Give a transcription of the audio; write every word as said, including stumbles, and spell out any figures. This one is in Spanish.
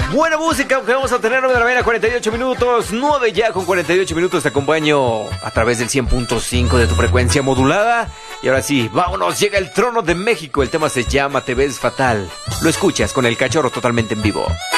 Buena música que vamos a tener nueve de la mañana, cuarenta y ocho minutos. nueve ya con cuarenta y ocho minutos. Te acompaño a través del cien punto cinco de tu frecuencia modulada. Y ahora sí, vámonos. Llega el trono de México. El tema se llama Te ves fatal. Lo escuchas con el Cachorro totalmente en vivo.